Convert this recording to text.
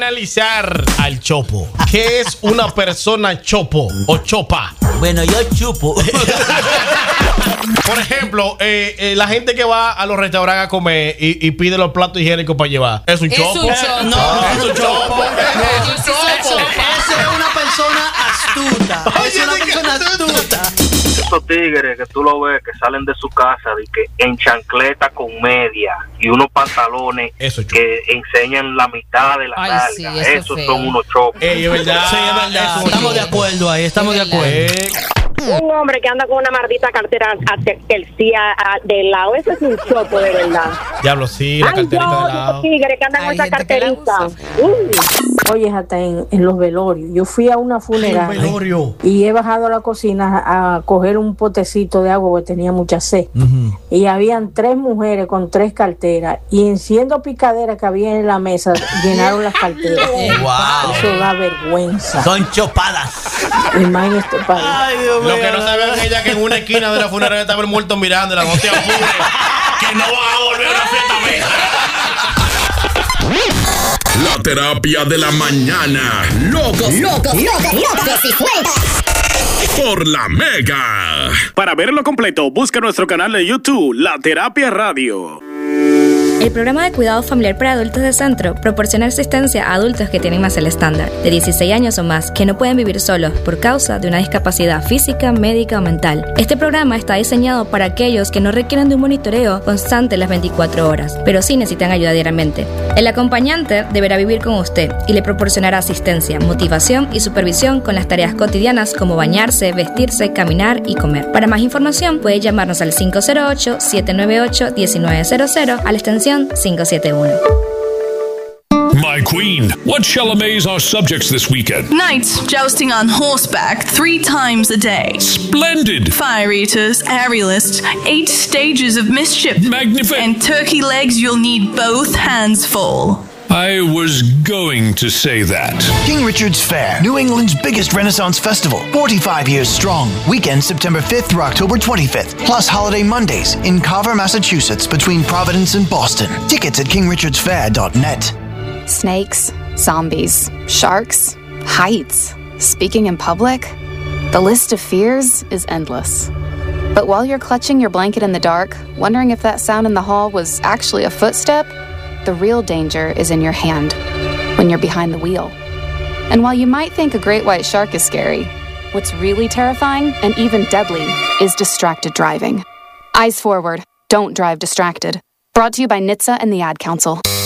analizar al chopo. ¿Qué es una persona chopo o chopa? Bueno, yo chupo. Por ejemplo, la gente que va a los restaurantes a comer y pide los platos higiénicos para llevar. ¿Es un chopo? No, es un chopo. Esa es una persona astuta. Es una persona astuta. Esos tigres que tú lo ves que salen de su casa de que en chancleta con media y unos pantalones que enseñan la mitad de la nalga. Esos son unos chopos. Es verdad. Sí, es verdad. Estamos de acuerdo ahí, estamos de acuerdo. Un hombre que anda con una maldita cartera del lado, ese es un chopo de verdad. Diablo, sí, la carterita de lado. Tigre que anda con esa carterita. Oye, hasta en los velorios. Yo fui a una funeraria y he bajado a la cocina a coger un potecito de agua porque tenía mucha sed. Y habían 3 mujeres con 3 carteras y enciendo picadera que había en la mesa, llenaron las carteras. Wow. Eso da vergüenza. Son chopadas. Y más en este país. Ay, Dios mío. Lo que no saben es ella que en una esquina de la funeraria estaba el muerto mirando y la no te apures, que no va a volver a una fiesta mía. La terapia de la mañana. Locos y sueltas. Por la Mega. Para verlo completo, busca nuestro canal de YouTube, La Terapia Radio. El programa de cuidado familiar para adultos de Centro proporciona asistencia a adultos que tienen más el estándar, de 16 años o más, que no pueden vivir solos por causa de una discapacidad física, médica o mental. Este programa está diseñado para aquellos que no requieren de un monitoreo constante las 24 horas, pero sí necesitan ayuda diariamente. El acompañante deberá vivir con usted y le proporcionará asistencia, motivación y supervisión con las tareas cotidianas como bañarse, vestirse, caminar y comer. Para más información puede llamarnos al 508-798-1900 a la extensión 571. My queen, what shall amaze our subjects this weekend? Knights jousting on horseback 3 times a day. Splendid! Fire eaters, aerialists, 8 stages of mischief. Magnificent! And turkey legs you'll need both hands full. I was going to say that. King Richard's Fair, New England's biggest Renaissance festival. 45 years strong. Weekend September 5th through October 25th. Plus holiday Mondays in Carver, Massachusetts between Providence and Boston. Tickets at kingrichardsfair.net. Snakes, zombies, sharks, heights, speaking in public. The list of fears is endless. But while you're clutching your blanket in the dark, wondering if that sound in the hall was actually a footstep, the real danger is in your hand, when you're behind the wheel. And while you might think a great white shark is scary, what's really terrifying and even deadly is distracted driving. Eyes forward, don't drive distracted. Brought to you by NHTSA and the Ad Council.